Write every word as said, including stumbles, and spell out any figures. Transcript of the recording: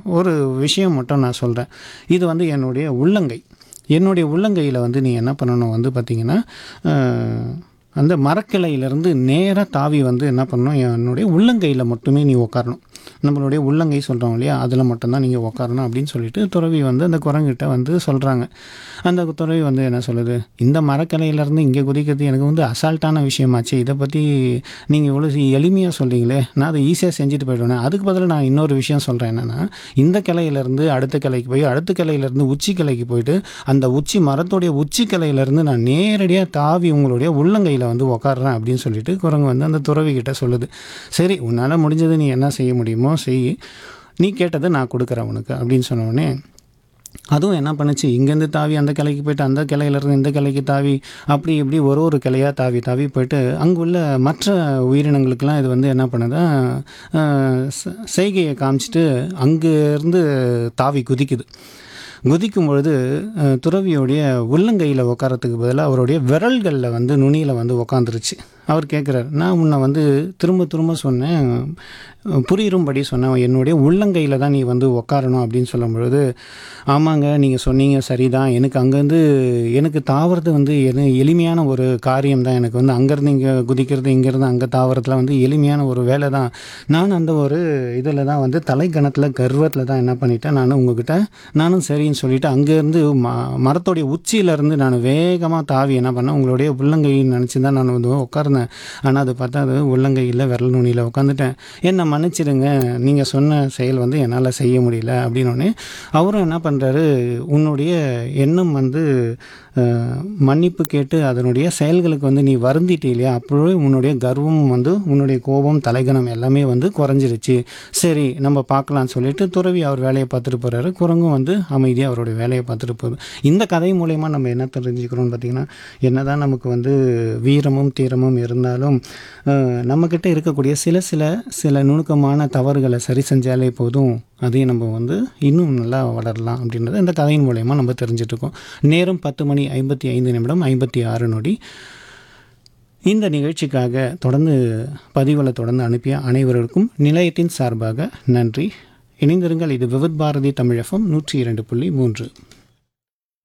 ஒரு விஷயம் மட்டும் நான் சொல்கிறேன். இது வந்து என்னுடைய உள்ளங்கை. என்னுடைய உள்ளங்கையில் வந்து நீ என்ன பண்ணணும் வந்து பார்த்திங்கன்னா, அந்த மரக்கிளையிலேருந்து நேராக தாவி வந்து என்ன பண்ணணும், என்னுடைய உள்ளங்கையில் மட்டுமே நீ உட்காரணும். நம்மளுடைய உள்ளங்கை சொல்கிறோம் இல்லையா, அதில் மட்டும்தான் நீங்கள் உட்காரணும் அப்படின்னு சொல்லிட்டு துறவி வந்து அந்த குரங்கிட்ட வந்து சொல்கிறாங்க. அந்த துறவி வந்து என்ன சொல்லுது, இந்த மரக்கிளையிலேருந்து இங்கே குதிக்கிறது எனக்கு வந்து அசால்ட்டான விஷயமாச்சு, இதை பற்றி நீங்கள் இவ்வளோ எளிமையாக சொல்கிறீங்களே, நான் அதை ஈஸியாக செஞ்சுட்டு போய்டுவேன். அதுக்கு பதிலாக நான் இன்னொரு விஷயம் சொல்கிறேன். என்னென்னா, இந்த கிளையிலேருந்து அடுத்த கிளைக்கு போய் அடுத்த கிளையிலேருந்து உச்சி கிளைக்கு போயிட்டு அந்த உச்சி மரத்துடைய உச்சி கிளையிலேருந்து நான் நேரடியாக தாவி உங்களுடைய உள்ளங்கையில் வந்து உட்காடுறேன் அப்படின்னு சொல்லிட்டு குரங்கு வந்து அந்த துறவிக்கிட்ட சொல்லுது. சரி, உன்னால் முடிஞ்சது நீ என்ன செய்ய முடியுமோ செய், நீ கேட்டதை நான் கொடுக்குறேன் உனக்கு அப்படின்னு சொன்னோடனே அதுவும் என்ன பண்ணுச்சு, இங்கேருந்து தாவி அந்த கிளைக்கு போயிட்டு அந்த கிளையிலேருந்து இந்த கிளைக்கு தாவி அப்படி இப்படி ஒரு ஒரு கிளையாக தாவி தாவி போயிட்டு அங்கே உள்ள மற்ற உயிரினங்களுக்கெல்லாம் இது வந்து என்ன பண்ணுதா, செய்கையை காமிச்சிட்டு அங்கேருந்து தாவி குதிக்குது. குதிக்கும் பொழுது துறவியோடைய உள்ளங்கையில் உட்காரத்துக்கு பதிலாக அவருடைய விரல்களில் வந்து நுனியில் வந்து உக்காந்துருச்சு. அவர் கேட்குறாரு, நான் உன்னை வந்து திரும்ப திரும்ப சொன்னேன், புரியும்படி சொன்னேன், என்னுடைய உள்ளங்கையில் தான் நீ வந்து உட்காரணும் அப்படின்னு சொல்லும் பொழுது, ஆமாங்க நீங்கள் சொன்னீங்க சரிதான், எனக்கு அங்கேருந்து எனக்கு தாவறது வந்து எது எளிமையான ஒரு காரியம் தான், எனக்கு வந்து அங்கேருந்து இங்கே குதிக்கிறது இங்கேருந்து அங்கே தாவறதுல வந்து எளிமையான ஒரு வேலை தான். நான் அந்த ஒரு இதில் தான் வந்து தலைக்கணத்தில் கர்வத்தில் தான் என்ன பண்ணிட்டேன், நான் உங்ககிட்ட நானும் சரின்னு சொல்லிவிட்டு அங்கேருந்து ம மரத்தோடைய உச்சியிலேருந்து நான் வேகமாக தாவி என்ன பண்ணேன், உங்களுடைய உள்ளங்கைன்னு நினச்சி தான் நான் வந்து உட்கார்ந்தேன். ஆனால் அது பார்த்தா அது உள்ளங்கையில் விரல் நுனியில் உட்காந்துட்டேன், என்னை மன்னிச்சிடுங்க, நீங்கள் சொன்ன செயல் வந்து என்னால் செய்ய முடியல அப்படின்னோடனே அவரும் என்ன பண்ணுறாரு, உன்னுடைய எண்ணம் வந்து மன்னிப்பு கேட்டு அதனுடைய செயல்களுக்கு வந்து நீ வருந்திட்டே இல்லையா, அப்போவே உன்னுடைய கர்வம் வந்து உன்னுடைய கோபம் தலைகணம் எல்லாமே வந்து குறைஞ்சிருச்சு, சரி நம்ம பார்க்கலான்னு சொல்லிட்டு துறவி அவர் வேலையை பார்த்துட்டு போகிறாரு. குரங்கும் வந்து அமைதியாக அவருடைய வேலையை பார்த்துட்டு போகுது. இந்த கதை மூலயமா நம்ம என்ன தெரிஞ்சுக்கிறோம்னு பார்த்திங்கன்னா, என்ன தான் நமக்கு வந்து வீரமும் தீரமும் இருந்தாலும் நம்மக்கிட்ட இருக்கக்கூடிய சில சில சில நுணுக்கமான தவறுகளை சரி செஞ்சாலே போதும், அதையும் நம்ம வந்து இன்னும் நல்லா வளரலாம் அப்படின்றத இந்த கதையின் மூலயமா நம்ம தெரிஞ்சிட்ருக்கோம். நேரம் பத்து மணி ஐம்பத்தி ஐந்து நிமிடம் ஐம்பத்தி ஆறு நொடி. இந்த நிகழ்ச்சிக்காக தொடர்ந்து பதிவுகளை தொடர்ந்து அனுப்பிய அனைவருக்கும் நிலையத்தின் சார்பாக நன்றி. இணைந்திருங்கள். இது விவித் பாரதி தமிழ் எஃப்எம் நூற்றி இரண்டு புள்ளி மூன்று.